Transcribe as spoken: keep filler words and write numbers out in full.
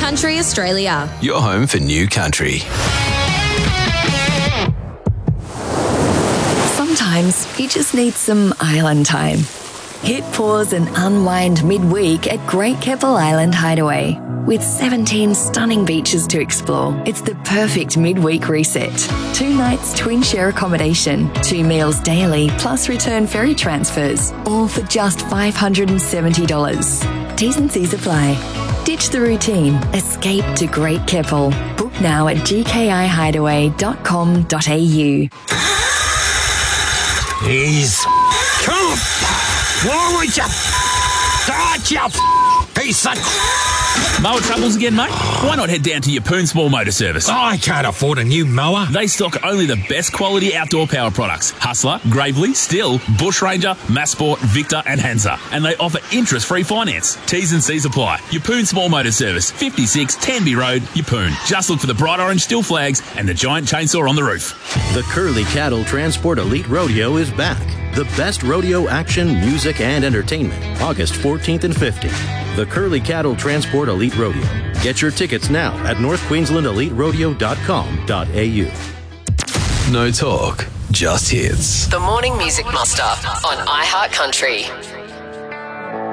Country Australia. Your home for new country. Sometimes you just need some island time. Hit pause and unwind midweek at Great Keppel Island Hideaway. With seventeen stunning beaches to explore, it's the perfect midweek reset. Two nights twin share accommodation, two meals daily, plus return ferry transfers, all for just five hundred seventy dollars. T's and C's apply. Ditch the routine. Escape to Great Keppel. Book now at g k i hideaway dot com dot a u. He's... Come! Why would you... Start you... Piece of... Mower troubles again, mate? Why not head down to Yeppoon Small Motor Service? I can't afford a new mower. They stock only the best quality outdoor power products. Hustler, Gravely, Still, Bush Ranger, Massport, Victor and Hansa. And they offer interest-free finance. T's and C's apply. Yeppoon Small Motor Service, fifty-six Tanby Road, Yeppoon. Just look for the bright orange Still flags and the giant chainsaw on the roof. The Curly Cattle Transport Elite Rodeo is back. The best rodeo action, music, and entertainment. August fourteenth and fifteenth. The Curly Cattle Transport Elite Rodeo. Get your tickets now at north queensland elite rodeo dot com dot a u. No talk, just hits. The Morning Music Muster on iHeart Country.